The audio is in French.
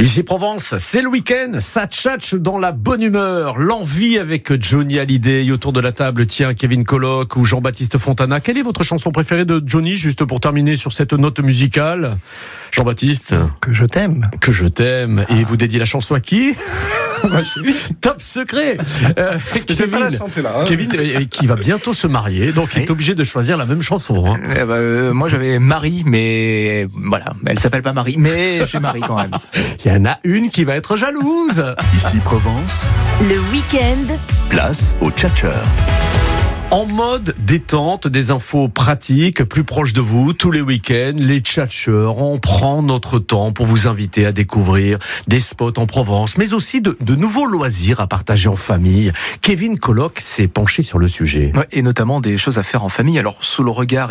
Ici Provence, c'est le week-end, ça tchatche dans la bonne humeur, l'envie avec Johnny Hallyday. Autour de la table, tiens, Kevin Colloque ou Jean-Baptiste Fontana. Quelle est votre chanson préférée de Johnny, juste pour terminer sur cette note musicale? Jean-Baptiste? Que je t'aime. Que je t'aime. Et vous dédiez la chanson à qui? Top secret. Kevin, pas la chanter, là, hein. Kevin qui va bientôt se marier, donc il est obligé de choisir la même chanson. Hein. Moi j'avais Marie, mais voilà, elle s'appelle pas Marie, mais j'ai Marie quand même. Il y en a une qui va être jalouse. Ici Provence, le week-end, place aux tchatcheurs. En mode détente, des infos pratiques, plus proches de vous, tous les week-ends, les tchatcheurs, on prend notre temps pour vous inviter à découvrir des spots en Provence, mais aussi de nouveaux loisirs à partager en famille. Kevin Colloque s'est penché sur le sujet. Ouais, et notamment des choses à faire en famille, alors sous le regard